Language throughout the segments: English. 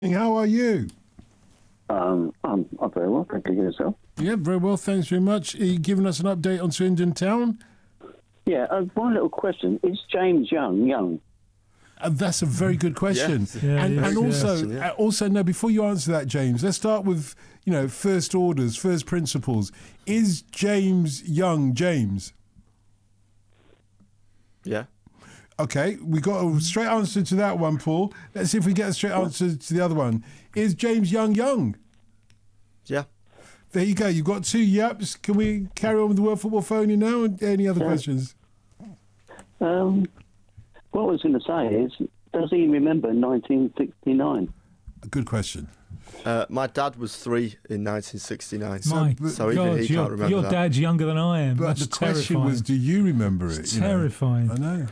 How are you? I'm very well, thank you. Yourself? Yeah, very well, thanks very much. Are you giving us an update on Swindon Town? Yeah, one little question. Is James Young? That's a very good question. Yes. Yeah, and also, question, yeah. also, no, before you answer that, James, let's start with, first orders, first principles. Is James Young James? Yeah. Okay, we got a straight answer to that one, Paul. Let's see if we get a straight answer to the other one. Is James Young? Yeah. There you go. You've got two yaps. Can we carry on with the World Football Phone now? Any other questions? What I was going to say is, does he remember 1969? A good question. My dad was 3 in 1969. My So even God, he can't remember your that. dad's younger than I am. But That's the question terrifying. was, do you remember it? It's terrifying. I know.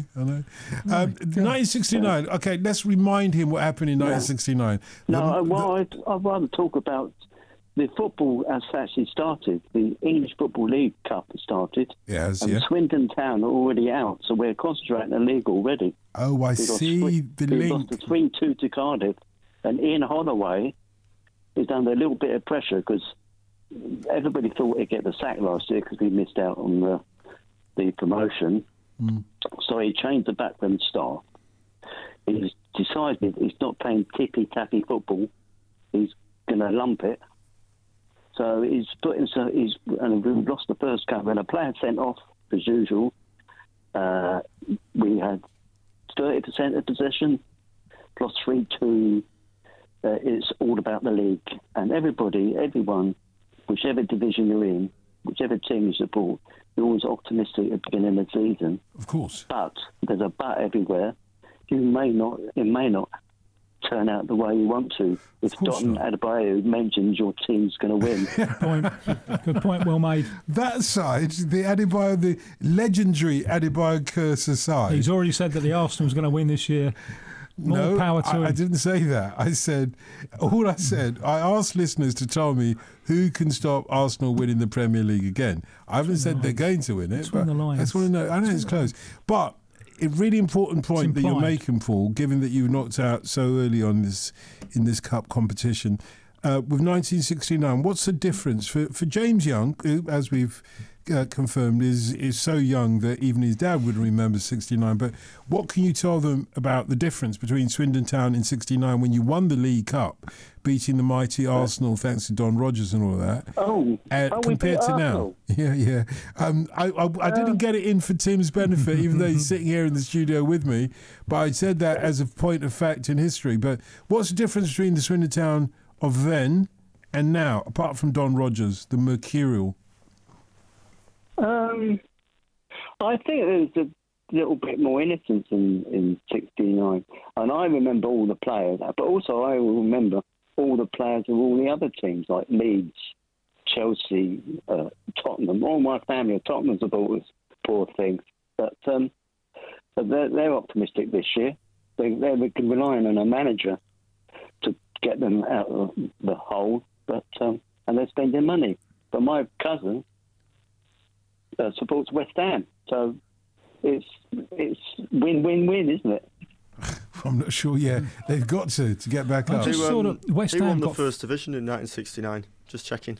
1969. Okay, let's remind him what happened in 1969. I'd rather talk about the football has actually started. The English Football League Cup has started. Yes, and yeah. Swindon Town are already out, so we're concentrating on the league already. Oh, I see the we link. lost 3-2 to Cardiff, and Ian Holloway is under a little bit of pressure because everybody thought he'd get the sack last year because we missed out on the promotion. So he changed the backroom staff. He's decided he's not playing tippy-tappy football. He's going to lump it. So and we've lost the first cup. When a player sent off, as usual, we had 30% of possession, plus 3-2. It's all about the league. And everyone, whichever division you're in, whichever team you support, you're always optimistic at the beginning of the season. Of course. But there's a but everywhere. It may not turn out the way you want to. If Dotun Adebayo mentions your team's going to win. Good point, well made. That side, the legendary Adebayo curse aside. He's already said that the Arsenal's going to win this year. More power to him. I didn't say that. I asked listeners to tell me who can stop Arsenal winning the Premier League again. I haven't said they're going to win it. Let's win the Lions. I just want to know. I know it's close. But a really important point that you're making, Paul, given that you knocked out so early on in this cup competition, with 1969, what's the difference for James Young, who, as we've confirmed, is so young that even his dad would remember 69. But what can you tell them about the difference between Swindon Town in 69 when you won the League Cup, beating the mighty Arsenal thanks to Don Rodgers and all that, compared to now? Yeah. I didn't get it in for Tim's benefit, even though he's sitting here in the studio with me, but I said that as a point of fact in history. But what's the difference between the Swindon Town of then and now, apart from Don Rodgers, the Mercurial? I think there's a little bit more innocence in 69. And I remember all the players, but also I will remember all the players of all the other teams, like Leeds, Chelsea, Tottenham. All my family are Tottenham supporters, poor things. But they're optimistic this year. They're relying on a manager to get them out of the hole, and they're spending money. But my cousin supports West Ham, so it's win-win-win, isn't it? I'm not sure. Yeah, they've got to get back up. West Ham won the first division in 1969? Just checking.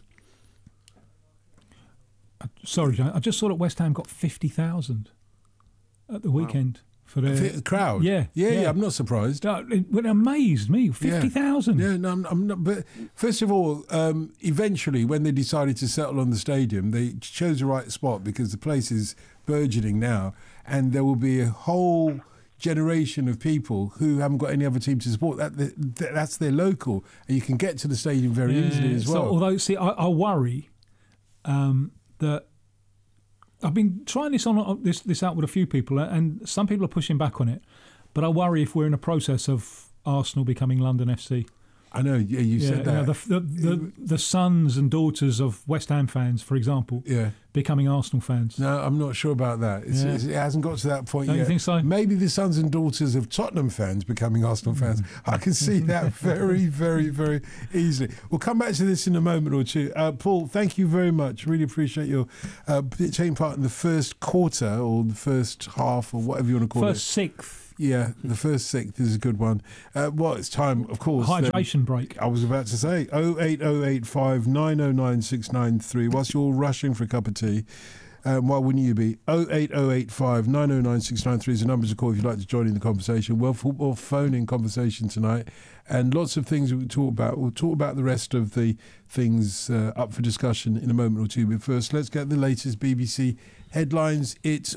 Sorry, John, I just saw that West Ham got 50,000 at the weekend for their crowd. Yeah. I'm not surprised. It amazed me. 50,000. Yeah, no, I'm not. But first of all, eventually, when they decided to settle on the stadium, they chose the right spot because the place is burgeoning now, and there will be a whole generation of people who haven't got any other team to support. That's their local, and you can get to the stadium very easily as well. So, although, see, I worry that I've been trying this out with a few people, and some people are pushing back on it. But I worry if we're in a process of Arsenal becoming London FC. I know, you said that. The sons and daughters of West Ham fans, for example, becoming Arsenal fans. No, I'm not sure about that. It hasn't got to that point yet. Don't you think so? Maybe the sons and daughters of Tottenham fans becoming Arsenal fans. I can see that very, very, very easily. We'll come back to this in a moment or two. Paul, thank you very much. Really appreciate your taking part in the first quarter or the first half or whatever you want to call it. First sixth. Yeah, the first sixth is a good one. Well, it's time, of course. Hydration break. I was about to say 08085 909 693. Whilst you're all rushing for a cup of tea, why wouldn't you be? 08085 909 693 is the number to call if you'd like to join in the conversation. Well, football phone-in conversation tonight, and lots of things we can talk about. We'll talk about the rest of the things up for discussion in a moment or two. But first, let's get the latest BBC headlines. It's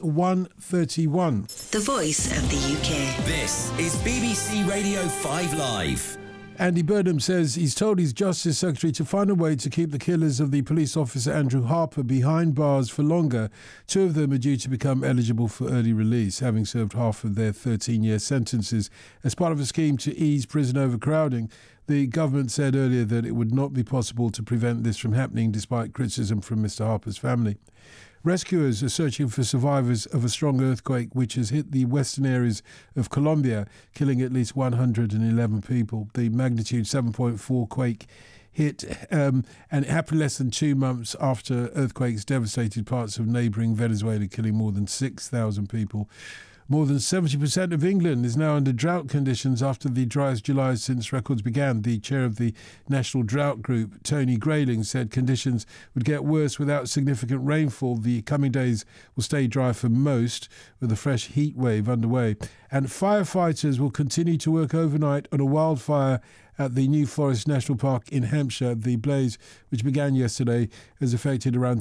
1:31. The voice of the UK. This is BBC Radio 5 Live. Andy Burnham says he's told his Justice Secretary to find a way to keep the killers of the police officer Andrew Harper behind bars for longer. 2 of them are due to become eligible for early release, having served half of their 13-year sentences. As part of a scheme to ease prison overcrowding, the government said earlier that it would not be possible to prevent this from happening, despite criticism from Mr Harper's family. Rescuers are searching for survivors of a strong earthquake which has hit the western areas of Colombia, killing at least 111 people. The magnitude 7.4 quake hit, and it happened less than 2 months after earthquakes devastated parts of neighbouring Venezuela, killing more than 6,000 people. More than 70% of England is now under drought conditions after the driest July since records began. The chair of the National Drought Group, Tony Grayling, said conditions would get worse without significant rainfall. The coming days will stay dry for most, with a fresh heat wave underway. And firefighters will continue to work overnight on a wildfire at the New Forest National Park in Hampshire. The blaze, which began yesterday, has affected around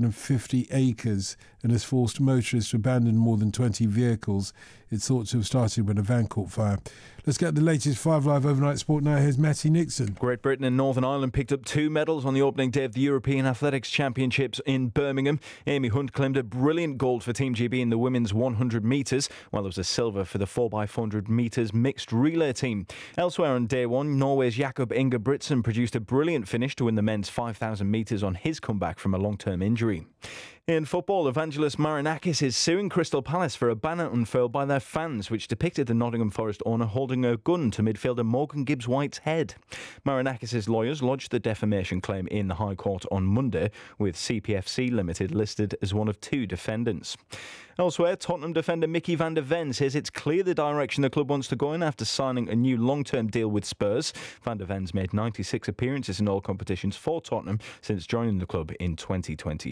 250 acres and has forced motorists to abandon more than 20 vehicles. It's thought to have started when a van caught fire. Let's get the latest 5 Live overnight sport now. Here's Matty Nixon. Great Britain and Northern Ireland picked up 2 medals on the opening day of the European Athletics Championships in Birmingham. Amy Hunt claimed a brilliant gold for Team GB in the women's 100 metres, while there was a silver for the 4x400 metres mixed relay team. Elsewhere on day 1, Norway's Jakob Ingebrigtsen produced a brilliant finish to win the men's 5,000 metres on his comeback from a long-term injury. In football, Evangelos Marinakis is suing Crystal Palace for a banner unfurled by their fans, which depicted the Nottingham Forest owner holding a gun to midfielder Morgan Gibbs-White's head. Marinakis' lawyers lodged the defamation claim in the High Court on Monday, with CPFC Limited listed as one of 2 defendants. Elsewhere, Tottenham defender Mickey van der Ven says it's clear the direction the club wants to go in after signing a new long-term deal with Spurs. Van der Ven's made 96 appearances in all competitions for Tottenham since joining the club in 2020.